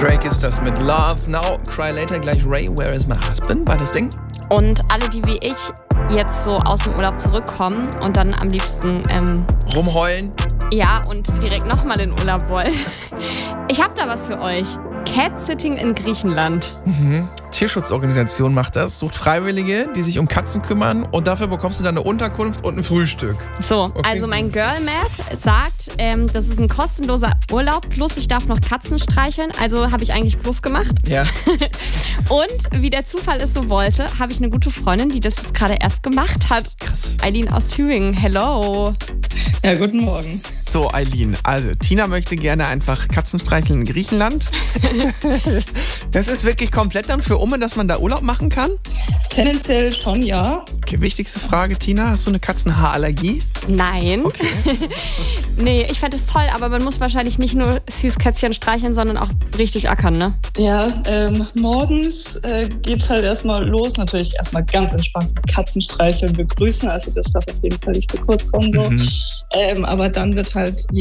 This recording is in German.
Drake ist das mit Love Now, Cry Later, gleich Ray, Where is my husband, war das Ding. Und alle, die wie ich jetzt so aus dem Urlaub zurückkommen und dann am liebsten rumheulen. Ja, und direkt nochmal in Urlaub wollen. Ich habe da was für euch. Cat-Sitting in Griechenland. Tierschutzorganisation macht das, sucht Freiwillige, die sich um Katzen kümmern und dafür bekommst du dann eine Unterkunft und ein Frühstück. So, okay. Also mein Girl Math sagt, das ist ein kostenloser Urlaub, plus ich darf noch Katzen streicheln, also habe ich eigentlich Plus gemacht. Ja. Und wie der Zufall es so wollte, habe ich eine gute Freundin, die das jetzt gerade erst gemacht hat. Krass. Eileen aus Thüringen, hello. Ja, guten Morgen. So, Eileen, also Tina möchte gerne einfach Katzen streicheln in Griechenland. Das ist wirklich komplett dann für Umme, dass man da Urlaub machen kann? Tendenziell schon, ja. Okay, wichtigste Frage, Tina, hast du eine Katzenhaarallergie? Nein. Okay. Nee, ich fände es toll, aber man muss wahrscheinlich nicht nur süß Kätzchen streicheln, sondern auch richtig ackern, ne? Ja, morgens geht's halt erstmal los. Natürlich erstmal ganz entspannt Katzen streicheln, begrüßen. Also das darf auf jeden Fall nicht zu kurz kommen. So. Aber dann wird halt